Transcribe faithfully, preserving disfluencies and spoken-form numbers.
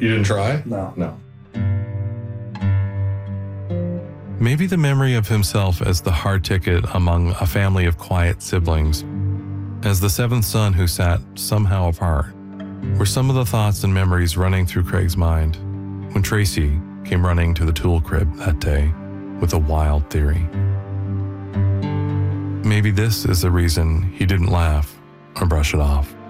You didn't try? No. No. Maybe the memory of himself as the hard ticket among a family of quiet siblings, as the seventh son who sat somehow apart, were some of the thoughts and memories running through Craig's mind when Tracy came running to the tool crib that day with a wild theory. Maybe this is the reason he didn't laugh or brush it off.